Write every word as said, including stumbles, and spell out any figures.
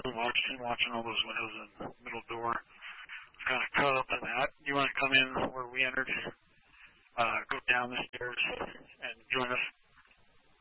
and watched him watching all those windows in the middle door. Was kind of caught up in that. You want to come in where we entered? Uh, go down the stairs and join us